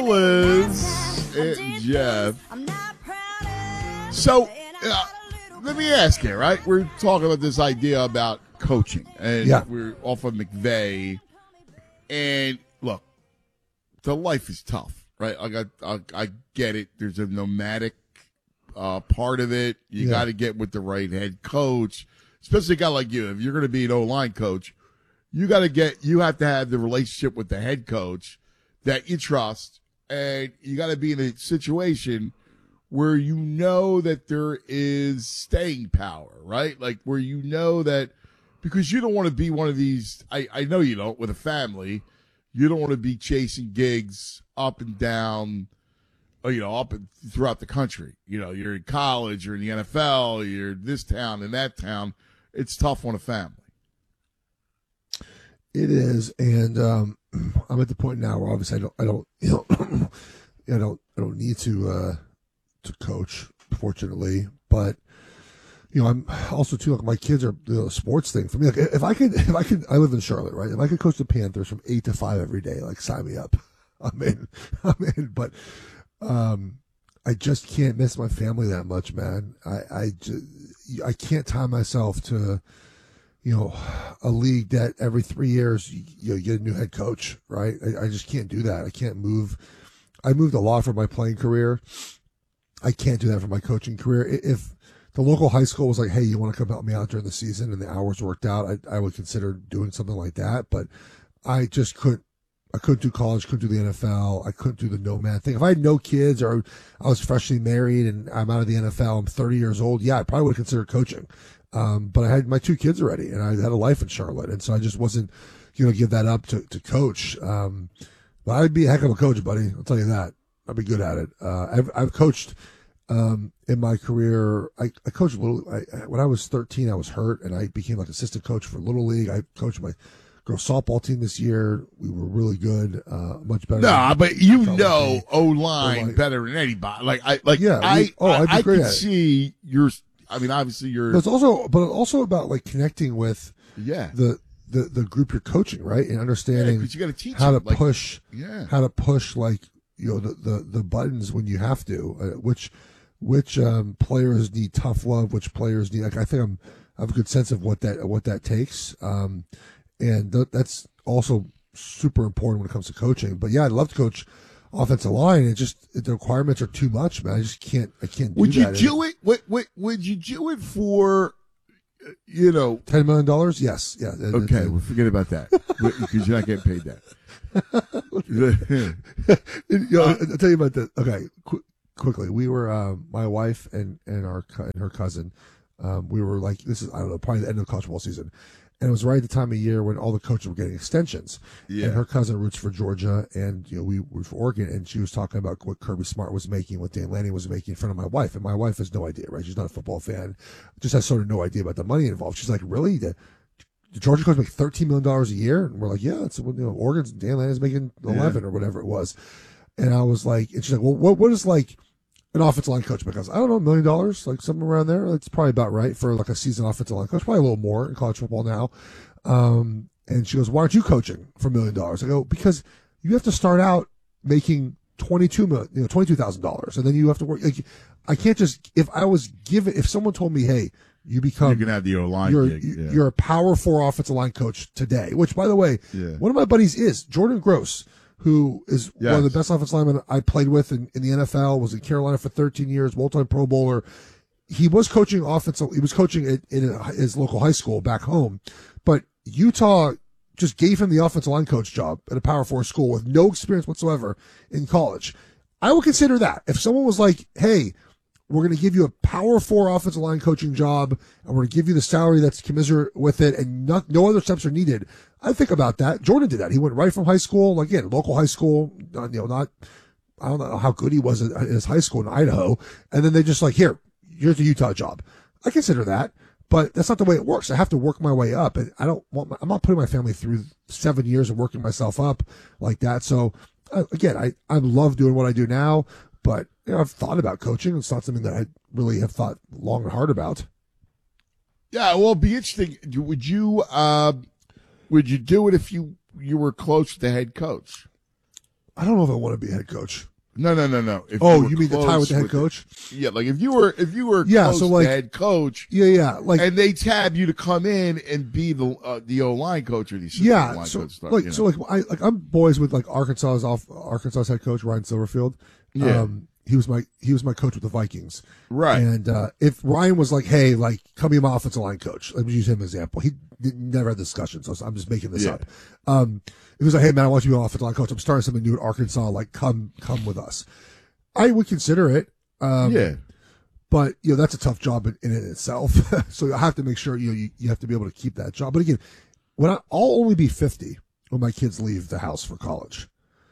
Liz and Jeff. So, let me ask you, right? We're talking about this idea about coaching, and we're off of McVay. And look, the life is tough, right? I get it. There's a nomadic part of it. You got to get with the right head coach, especially a guy like you. If you're going to be an O-line coach, you have to have the relationship with the head coach that you trust, and you got to be in a situation where you know that there is staying power, right? Like where you know that, because you don't want to be one of these, I know you don't, with a family, you don't want to be chasing gigs up and down, up and throughout the country. You're in college, you're in the NFL, you're this town and that town. It's tough on a family. It is, and I'm at the point now where obviously I don't need to coach, fortunately, but I'm also too, like, my kids are the sports thing for me. Like if I could, I live in Charlotte, right? If I could coach the Panthers from 8 to 5 every day, like, sign me up. I'm in, but I just can't miss my family that much, man. I can't tie myself to a league that every 3 years you get a new head coach, right? I just can't do that. I can't move. I moved a lot for my playing career. I can't do that for my coaching career. If the local high school was like, hey, you want to come help me out during the season, and the hours worked out, I would consider doing something like that. But I just couldn't. I couldn't do college, couldn't do the NFL. I couldn't do the nomad thing. If I had no kids, or I was freshly married and I'm out of the NFL, I'm 30 years old, I probably would consider coaching. But I had my 2 kids already, and I had a life in Charlotte, and so I just wasn't going to give that up to coach. But I'd be a heck of a coach, buddy. I'll tell you that. I'd be good at it. I've coached in my career. I coached when I was 13. I was hurt, and I became like assistant coach for Little League. I coached my girls softball team this year. We were really good, much better. Nah, but O-line better than anybody. I'd be great could at it. See your. I mean, obviously you're. But it's also about like connecting with the group you're coaching, right? And understanding you got to teach how to like, push, like the buttons when you have to. Which players need tough love, which players need. Like, I think I have a good sense of what that takes. And that's also super important when it comes to coaching. But yeah, I'd love to coach offensive line. The requirements are too much, man. I can't do that. Would you do it? Would you do it for, $10 million? Yes. Yeah. Okay. We'll forget about that because you're not getting paid that. I'll tell you about this. Okay. Quickly. We were, my wife and her cousin, we were like, this is, I don't know, probably the end of the college football season. And it was right at the time of year when all the coaches were getting extensions. Yeah. And her cousin roots for Georgia, and we root for Oregon. And she was talking about what Kirby Smart was making, what Dan Lanning was making in front of my wife. And my wife has no idea, right? She's not a football fan, just has sort of no idea about the money involved. She's like, really? The Georgia coach make $13 million a year? And we're like, yeah, it's Oregon's Dan Lanning's making 11 or whatever it was. And I was like, and she's like, well, what is like an offensive line coach? Because I don't know, $1 million, like something around there. That's probably about right for like a seasoned offensive line coach. Probably a little more in college football now. And she goes, why aren't you coaching for $1 million? I go, because you have to start out making $22,000, and then you have to work. Like, I can't just, if someone told me, hey, you can have the O-line gig. You're a power 4 offensive line coach today, which, by the way, one of my buddies is Jordan Gross, who is one of the best offensive linemen I played with in the NFL, was in Carolina for 13 years, multi Pro Bowler. He was coaching he was coaching in his local high school back home, but Utah just gave him the offensive line coach job at a Power 4 school with no experience whatsoever in college. I would consider that. If someone was like, hey, we're going to give you a Power 4 offensive line coaching job, and we're going to give you the salary that's commensurate with it, and no other steps are needed, I think about that. Jordan did that. He went right from high school, like, again, local high school, I don't know how good he was at his high school in Idaho, and then they just like, here's the Utah job. I consider that, but that's not the way it works. I have to work my way up, and I'm not putting my family through 7 years of working myself up like that. So again, I love doing what I do now, but I've thought about coaching. It's not something that I really have thought long and hard about. Yeah, well, it'd be interesting. Would you do it if you were close to the head coach? I don't know if I want to be a head coach. No. If you mean the time with the head coach? Yeah, like if you were close to the head coach. Yeah, like, and they tab you to come in and be the O-line coach or the assistant O-line coach. Stuff, I'm boys with like Arkansas's head coach Ryan Silverfield. Yeah. He was my coach with the Vikings. Right. And if Ryan was like, hey, like, come be my offensive line coach, let me use him as an example. He never had discussions, so I'm just making this up. If he was like, hey man, I want you to be an offensive line coach. I'm starting something new at Arkansas. Like, come with us. I would consider it. But that's a tough job in itself. So you have to make sure you have to be able to keep that job. But again, I'll only be 50 when my kids leave the house for college.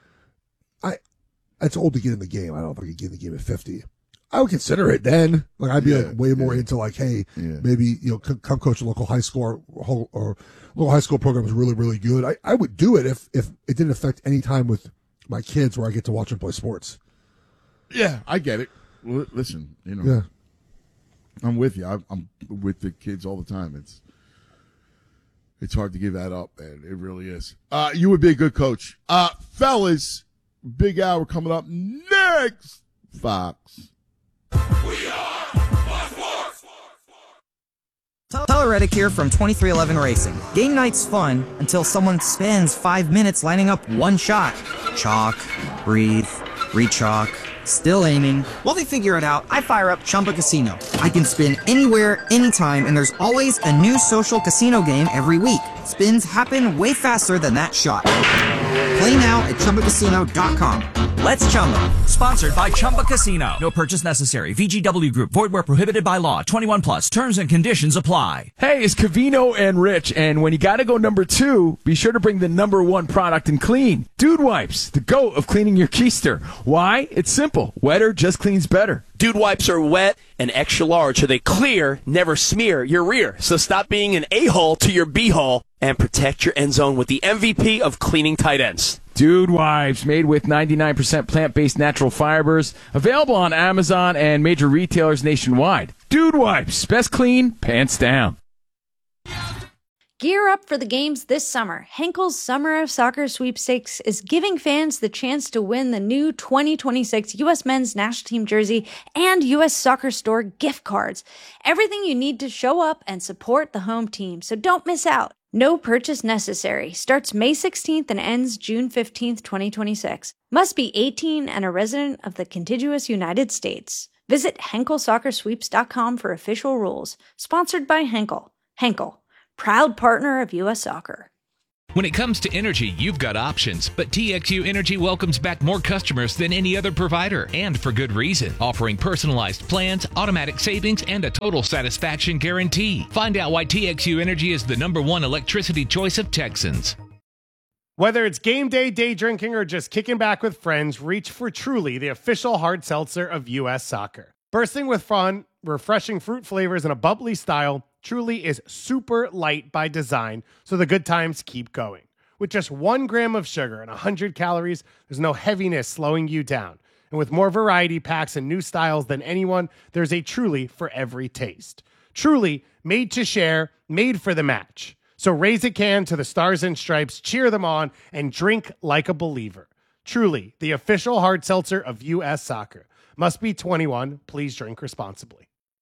It's old to get in the game. I don't know if I could get in the game at 50. I would consider it then. Like, I'd be way more into like, hey, maybe, come coach a local high school or local high school program is really, really good. I would do it if it didn't affect any time with my kids where I get to watch them play sports. Yeah, I get it. Listen, I'm with you. I'm with the kids all the time. It's hard to give that up, man. It really is. You would be a good coach. Fellas, big hour coming up next. Fox. We are Fox. Tyler Reddick here from 2311 Racing. Game night's fun until someone spends 5 minutes lining up one shot. Chalk, breathe, re-chalk, still aiming. While they figure it out, I fire up Chumba Casino. I can spin anywhere, anytime, and there's always a new social casino game every week. Spins happen way faster than that shot. Play now at ChumbaCasino.com. Let's Chumba. Sponsored by Chumba Casino. No purchase necessary. VGW Group. Void where prohibited by law. 21 plus. Terms and conditions apply. Hey, it's Covino and Rich, and when you gotta go number 2, be sure to bring the number 1 product in clean. Dude Wipes, the GOAT of cleaning your keister. Why? It's simple. Wetter just cleans better. Dude Wipes are wet and extra large, so they clear, never smear your rear. So stop being an a-hole to your b-hole and protect your end zone with the MVP of cleaning tight ends. Dude Wipes, made with 99% plant-based natural fibers, available on Amazon and major retailers nationwide. Dude Wipes, best clean, pants down. Gear up for the games this summer. Henkel's Summer of Soccer Sweepstakes is giving fans the chance to win the new 2026 U.S. Men's National Team jersey and U.S. Soccer Store gift cards. Everything you need to show up and support the home team, so don't miss out. No purchase necessary. Starts May 16th and ends June 15th, 2026. Must be 18 and a resident of the contiguous United States. Visit HenkelSoccerSweeps.com for official rules. Sponsored by Henkel. Henkel, proud partner of U.S. Soccer. When it comes to energy, you've got options, but TXU Energy welcomes back more customers than any other provider, and for good reason, offering personalized plans, automatic savings, and a total satisfaction guarantee. Find out why TXU Energy is the #1 electricity choice of Texans. Whether it's game day, day drinking, or just kicking back with friends, reach for Truly, the official hard seltzer of U.S. Soccer. Bursting with fun, refreshing fruit flavors, and a bubbly style, Truly is super light by design, so the good times keep going. With just 1 gram of sugar and 100 calories, there's no heaviness slowing you down. And with more variety packs and new styles than anyone, there's a Truly for every taste. Truly, made to share, made for the match. So raise a can to the Stars and Stripes, cheer them on, and drink like a believer. Truly, the official hard seltzer of U.S. Soccer. Must be 21. Please drink responsibly.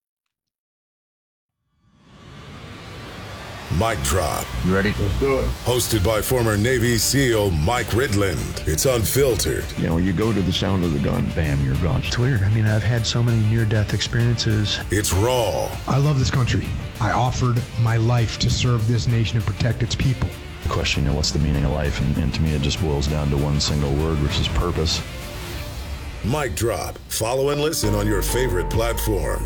Mic Drop. You ready? Let's do it. Hosted by former Navy SEAL Mike Ridland. It's unfiltered. You know, you go to the sound of the gun, bam, you're gone. It's weird. I mean, I've had so many near-death experiences. It's raw. I love this country. I offered my life to serve this nation and protect its people. The question, you know, what's the meaning of life? And to me, it just boils down to one single word, which is purpose. Mic Drop. Follow and listen on your favorite platform.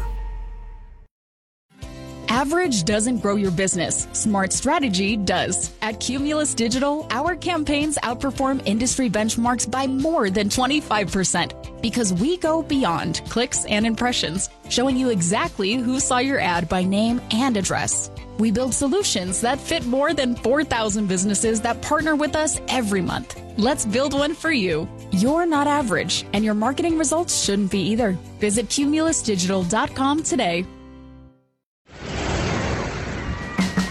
Average doesn't grow your business. Smart strategy does. At Cumulus Digital, our campaigns outperform industry benchmarks by more than 25% because we go beyond clicks and impressions, showing you exactly who saw your ad by name and address. We build solutions that fit more than 4,000 businesses that partner with us every month. Let's build one for you. You're not average, and your marketing results shouldn't be either. Visit cumulusdigital.com today.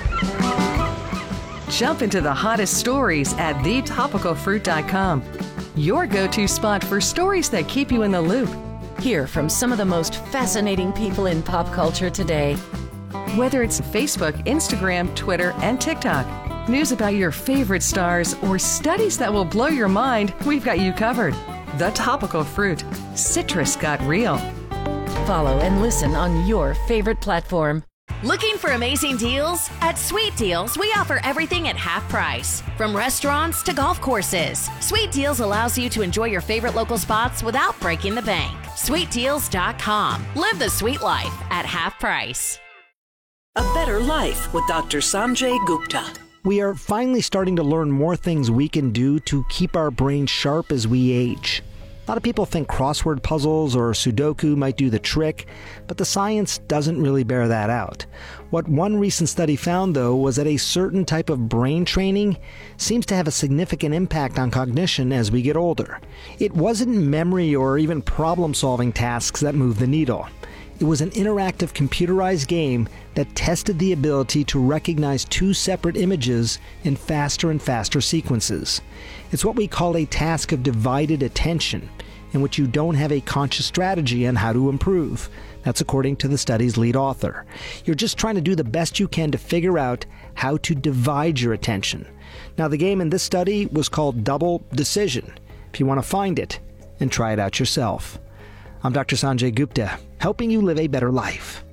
Jump into the hottest stories at thetopicalfruit.com. your go-to spot for stories that keep you in the loop. Hear from some of the most fascinating people in pop culture today. Whether it's Facebook, Instagram, Twitter, and TikTok, news about your favorite stars, or studies that will blow your mind, we've got you covered. The Topical Fruit. Citrus got real. Follow and listen on your favorite platform. Looking for amazing deals? At Sweet Deals, we offer everything at half price. From restaurants to golf courses, Sweet Deals allows you to enjoy your favorite local spots without breaking the bank. SweetDeals.com. Live the sweet life at half price. A Better Life with Dr. Sanjay Gupta. We are finally starting to learn more things we can do to keep our brains sharp as we age. A lot of people think crossword puzzles or Sudoku might do the trick, but the science doesn't really bear that out. What one recent study found, though, was that a certain type of brain training seems to have a significant impact on cognition as we get older. It wasn't memory or even problem-solving tasks that moved the needle. It was an interactive computerized game that tested the ability to recognize two separate images in faster and faster sequences. It's what we call a task of divided attention, in which you don't have a conscious strategy on how to improve. That's according to the study's lead author. You're just trying to do the best you can to figure out how to divide your attention. Now, the game in this study was called Double Decision. If you want to find it and try it out yourself. I'm Dr. Sanjay Gupta, helping you live a better life.